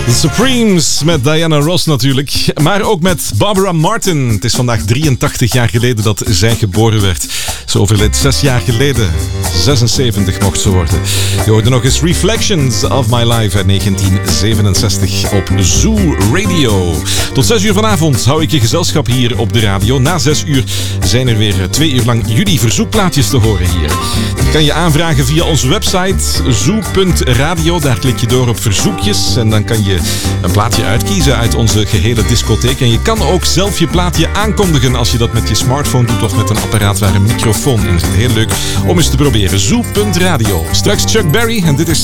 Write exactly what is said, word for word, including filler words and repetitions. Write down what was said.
The Supremes met Diana Ross natuurlijk, maar ook met Barbara Martin. Het is vandaag drieëntachtig jaar geleden dat zij geboren werd. Ze overleed zes jaar geleden. zesenzeventig mocht ze worden. Je hoorde nog eens Reflections of My Life uit negentien zevenenzestig op Zoo Radio. Tot zes uur vanavond hou ik je gezelschap hier op de radio. Na zes uur zijn er weer twee uur lang jullie verzoekplaatjes te horen hier. Die kan je aanvragen via onze website zoo punt radio. Daar klik je door op verzoekjes en dan kan je een plaatje uitkiezen uit onze gehele discotheek. En je kan ook zelf je plaatje aankondigen als je dat met je smartphone doet of met een apparaat waar een microfoon in zit. Heel leuk om eens te proberen. zoo punt radio. Straks Chuck Berry en dit is